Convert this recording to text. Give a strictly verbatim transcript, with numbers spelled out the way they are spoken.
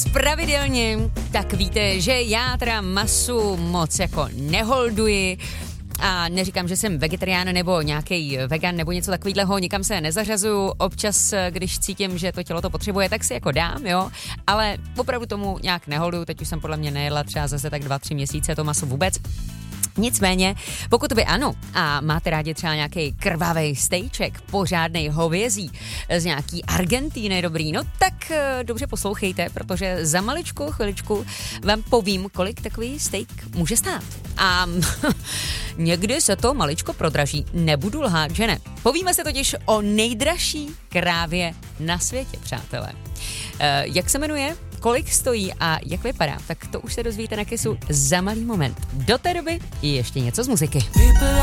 nás pravidelně, tak víte, že já teda masu moc jako neholduji. A neříkám, že jsem vegetarián nebo nějaký vegan nebo něco takového, nikam se nezařazuju. Občas, když cítím, že to tělo to potřebuje, tak si jako dám, jo. Ale opravdu tomu nějak neholduju, teď už jsem podle mě nejedla třeba zase tak dva, tři měsíce to maso vůbec. Nicméně, pokud vy ano a máte rádi třeba nějaký krvavý stejček, pořádnej hovězí z nějaký Argentíny dobrý, no tak uh, dobře poslouchejte, protože za maličkou chviličku vám povím, kolik takový steak může stát. A někdy se to maličko prodraží, nebudu lhát, že ne. Povíme se totiž o nejdražší krávě na světě, přátelé. Uh, jak se jmenuje? Kolik stojí a jak vypadá, tak to už se dozvíte na Kissu za malý moment. Do té doby ještě něco z muziky.